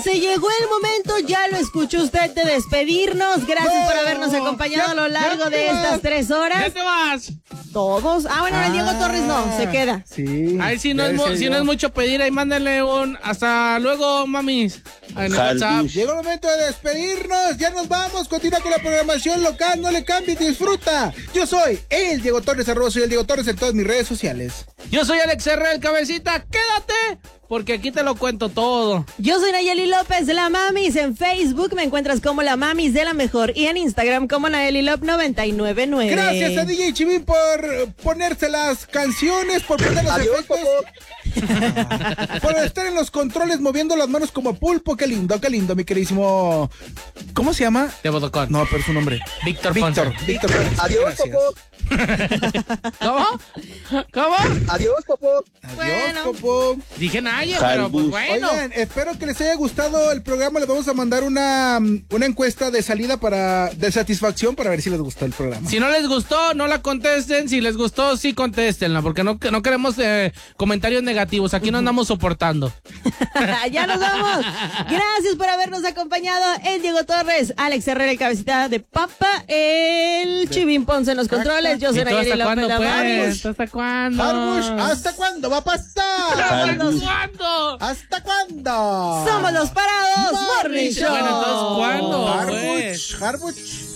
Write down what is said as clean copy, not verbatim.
Se llegó el momento, ya lo escuchó usted, de despedirnos. Gracias por habernos acompañado a lo largo de estas 3 horas. ¿Ya te vas? Todos. Bueno, el Diego Torres no, se queda. Sí. Ahí si no es mucho pedir, ahí mándenle un hasta luego, mamis. En el WhatsApp. Llegó el momento de despedirnos, ya nos vamos, continúa con la programación local, no le cambies, disfruta. Yo soy el Diego Torres, soy el Diego Torres en todas mis redes sociales. Yo soy Alex R, el cabecita, quédate, porque aquí te lo cuento todo. Yo soy Nayeli López, la Mamis. En Facebook me encuentras como la Mamis de la Mejor y en Instagram como NayeliLop999. Gracias a DJ Chivín por ponerse las canciones, por poner los efectos. Por estar en los controles moviendo las manos como pulpo. Qué lindo, mi queridísimo. ¿Cómo se llama? De Bodocón. No, pero su nombre. Víctor Ponce. Víctor Ponce. Adiós, Popo. ¿Cómo? Adiós, Popo. Adiós, Popo. Dije nadie, pero pues bueno. Oigan, espero que les haya gustado el programa. Les vamos a mandar una encuesta de salida de satisfacción para ver si les gustó el programa. Si no les gustó, no la contesten. Si les gustó, sí contéstenla, porque no queremos comentarios negativos. Aquí no andamos soportando. Ya nos vamos. Gracias por habernos acompañado. El Diego Torres, Alex Herrera, el cabecita de papa, el Chivín Ponce en los controles. Yo soy Nayeli López, la Mamis. ¿Hasta cuándo? Harbush, ¿hasta cuándo va a pasar? ¿Hasta cuándo? ¿Hasta cuándo? Somos los Parados Morning Show. Bueno, entonces, ¿cuándo? Harbush.